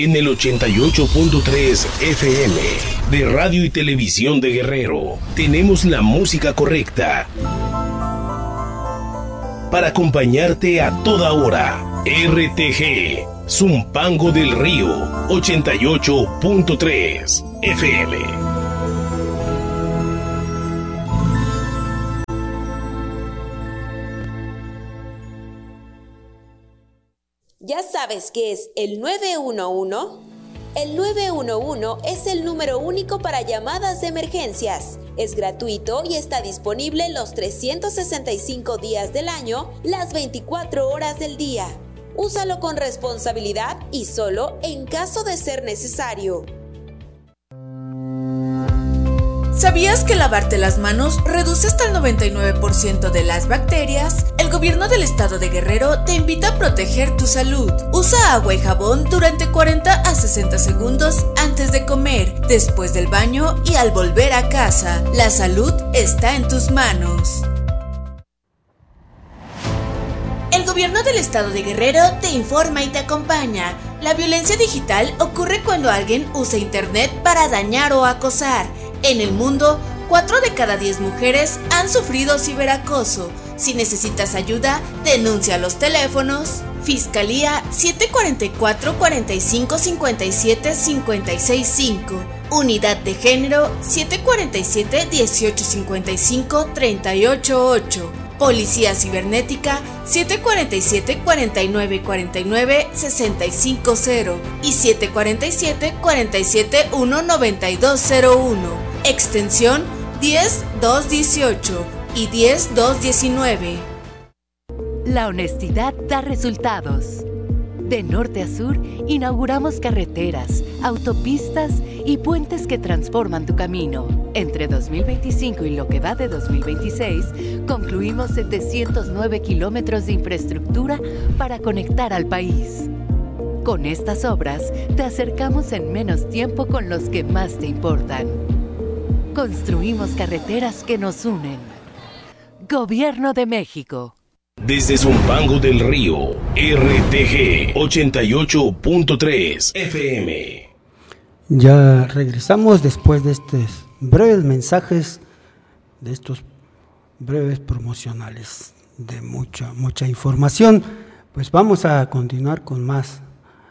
en el 88.3 FM de Radio y Televisión de Guerrero. Tenemos la música correcta para acompañarte a toda hora. RTG, Zumpango del Río, 88.3 FM. ¿Ya sabes qué es el 911? El 911 es el número único para llamadas de emergencias. Es gratuito y está disponible los 365 días del año, las 24 horas del día. Úsalo con responsabilidad y solo en caso de ser necesario. ¿Sabías que lavarte las manos reduce hasta el 99% de las bacterias? El gobierno del estado de Guerrero te invita a proteger tu salud. Usa agua y jabón durante 40 a 60 segundos antes de comer, después del baño y al volver a casa. La salud está en tus manos. El gobierno del estado de Guerrero te informa y te acompaña. La violencia digital ocurre cuando alguien usa internet para dañar o acosar. En el mundo, 4 de cada 10 mujeres han sufrido ciberacoso. Si necesitas ayuda, denuncia a los teléfonos Fiscalía 744 45 57 565, Unidad de Género 747 18 55 38 8, Policía Cibernética 747 49 49 65 0 y 747 47 1 9201. Extensión 10218 y 10219. La honestidad da resultados. De norte a sur, inauguramos carreteras, autopistas y puentes que transforman tu camino. Entre 2025 y lo que va de 2026, concluimos 709 kilómetros de infraestructura para conectar al país. Con estas obras, te acercamos en menos tiempo con los que más te importan. Construimos carreteras que nos unen. Gobierno de México. Desde Zumpango del Río, RTG 88.3 FM. Ya regresamos después de estos breves mensajes, de estos breves promocionales, de mucha información. Pues vamos a continuar con más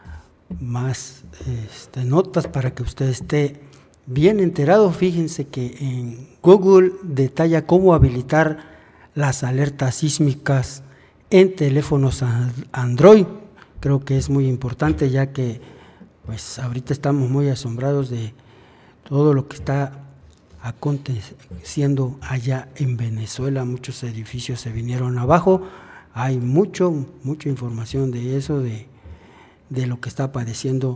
notas para que usted esté bien enterado. Fíjense que en Google detalla cómo habilitar las alertas sísmicas en teléfonos Android. Creo que es muy importante, ya que pues ahorita estamos muy asombrados de todo lo que está aconteciendo allá en Venezuela. Muchos edificios se vinieron abajo. Hay mucha información de eso, de lo que está padeciendo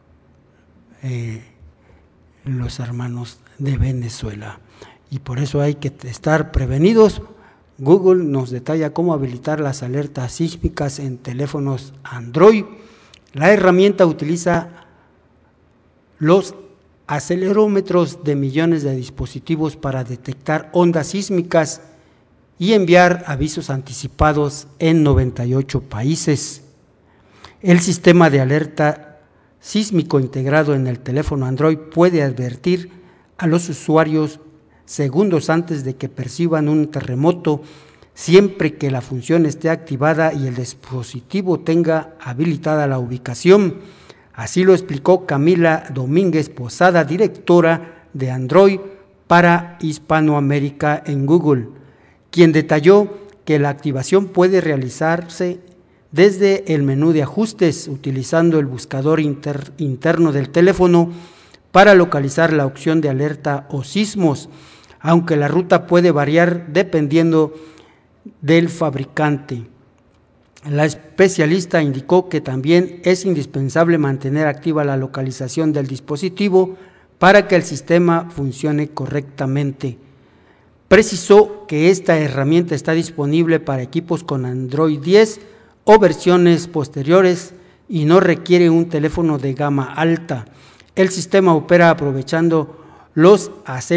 los hermanos de Venezuela, y por eso hay que estar prevenidos. Google nos detalla cómo habilitar las alertas sísmicas en teléfonos Android. La herramienta utiliza los acelerómetros de millones de dispositivos para detectar ondas sísmicas y enviar avisos anticipados en 98 países. El sistema de alerta sísmico integrado en el teléfono Android puede advertir a los usuarios segundos antes de que perciban un terremoto, siempre que la función esté activada y el dispositivo tenga habilitada la ubicación. Así lo explicó Camila Domínguez Posada, directora de Android para Hispanoamérica en Google, quien detalló que la activación puede realizarse desde el menú de ajustes, utilizando el buscador interno del teléfono para localizar la opción de alerta o sismos, aunque la ruta puede variar dependiendo del fabricante. La especialista indicó que también es indispensable mantener activa la localización del dispositivo para que el sistema funcione correctamente. Precisó que esta herramienta está disponible para equipos con Android 10 o versiones posteriores y no requiere un teléfono de gama alta. El sistema opera aprovechando los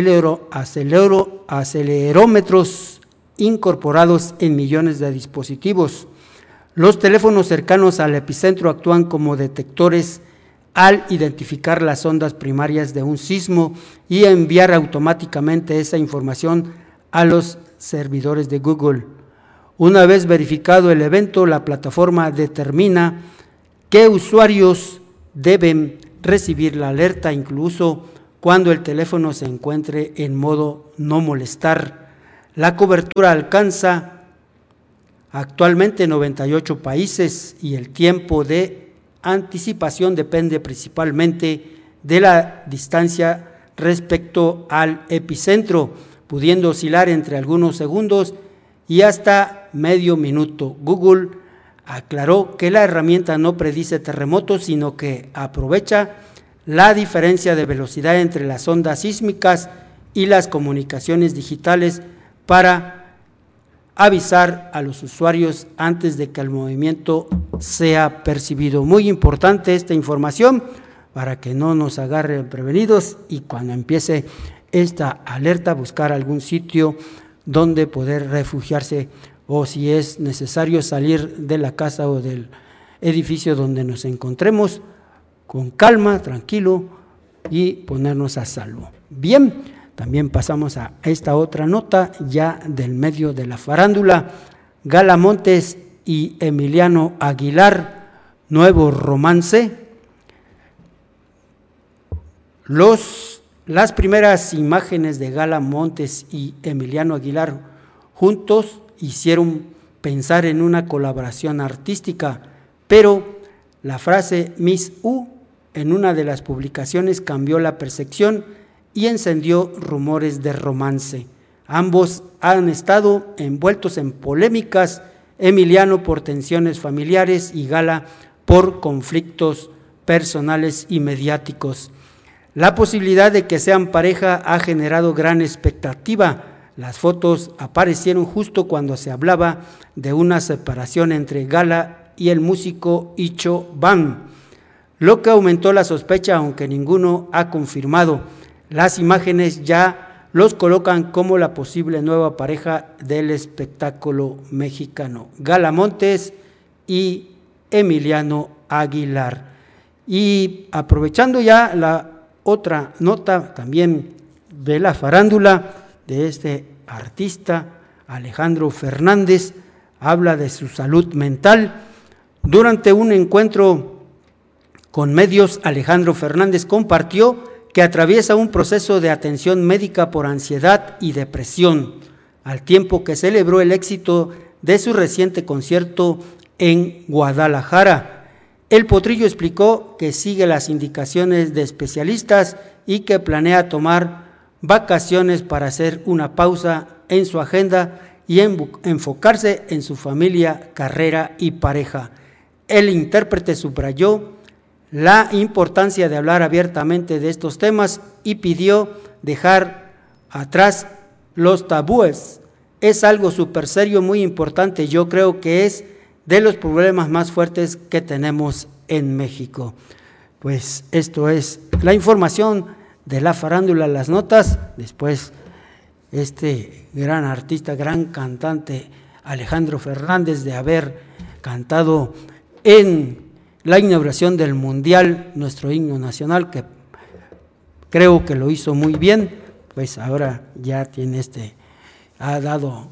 acelerómetros incorporados en millones de dispositivos. Los teléfonos cercanos al epicentro actúan como detectores al identificar las ondas primarias de un sismo y enviar automáticamente esa información a los servidores de Google. Una vez verificado el evento, la plataforma determina qué usuarios deben recibir la alerta, incluso cuando el teléfono se encuentre en modo no molestar. La cobertura alcanza actualmente 98 países y el tiempo de anticipación depende principalmente de la distancia respecto al epicentro, pudiendo oscilar entre algunos segundos y hasta medio minuto. Google aclaró que la herramienta no predice terremotos, sino que aprovecha la diferencia de velocidad entre las ondas sísmicas y las comunicaciones digitales para avisar a los usuarios antes de que el movimiento sea percibido. Muy importante esta información para que no nos agarren prevenidos y cuando empiece esta alerta buscar algún sitio donde poder refugiarse o si es necesario salir de la casa o del edificio donde nos encontremos con calma, tranquilo y ponernos a salvo. Bien. También pasamos a esta otra nota ya del medio de la farándula. Gala Montes y Emiliano Aguilar, nuevo romance. Las primeras imágenes de Gala Montes y Emiliano Aguilar juntos hicieron pensar en una colaboración artística, pero la frase Miss U en una de las publicaciones cambió la percepción y encendió rumores de romance. Ambos han estado envueltos en polémicas, Emiliano por tensiones familiares y Gala por conflictos personales y mediáticos. La posibilidad de que sean pareja ha generado gran expectativa. Las fotos aparecieron justo cuando se hablaba de una separación entre Gala y el músico Icho Van, lo que aumentó la sospecha, aunque ninguno ha confirmado. Las imágenes ya los colocan como la posible nueva pareja del espectáculo mexicano, Gala Montes y Emiliano Aguilar. Y aprovechando ya la otra nota también de la farándula de este artista, Alejandro Fernández, habla de su salud mental. Durante un encuentro con medios, Alejandro Fernández compartió que atraviesa un proceso de atención médica por ansiedad y depresión, al tiempo que celebró el éxito de su reciente concierto en Guadalajara. El Potrillo explicó que sigue las indicaciones de especialistas y que planea tomar vacaciones para hacer una pausa en su agenda y enfocarse en su familia, carrera y pareja. El intérprete subrayó la importancia de hablar abiertamente de estos temas y pidió dejar atrás los tabúes. Es algo súper serio, muy importante. Yo creo que es de los problemas más fuertes que tenemos en México. Pues esto es la información de la farándula, las notas. Después este gran artista, gran cantante Alejandro Fernández, de haber cantado en la inauguración del Mundial, nuestro himno nacional, que creo que lo hizo muy bien, pues ahora ya tiene ha dado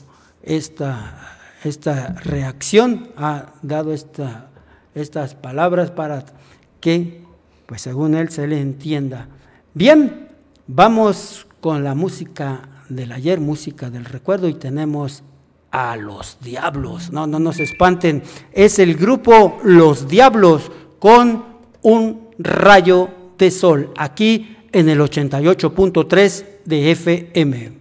esta reacción, ha dado estas palabras para que, pues según él, se le entienda. Bien, vamos con la música del ayer, música del recuerdo, y tenemos a Los Diablos. No nos espanten, es el grupo Los Diablos con Un Rayo de Sol, aquí en el 88.3 de FM.